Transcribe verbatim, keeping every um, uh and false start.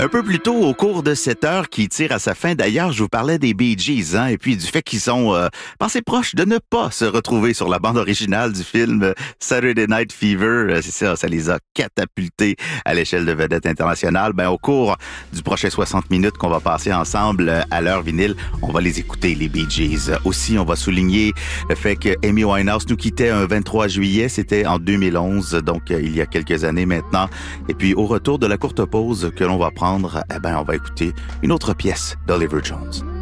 Un peu plus tôt, au cours de cette heure qui tire à sa fin, d'ailleurs, je vous parlais des Bee Gees, hein, et puis du fait qu'ils sont euh, passés proches de ne pas se retrouver sur la bande originale du film Saturday Night Fever. C'est ça, ça les a catapultés à l'échelle de vedettes internationales. Ben, au cours du prochain soixante minutes qu'on va passer ensemble à l'heure vinyle, on va les écouter, les Bee Gees. Aussi, on va souligner le fait que Amy Winehouse nous quittait un vingt-trois juillet, c'était en deux mille onze, donc euh, il y a quelques années maintenant. Et puis, au retour de la courte pause que l'on va prendre, eh ben, on va écouter une autre pièce d'Oliver Jones.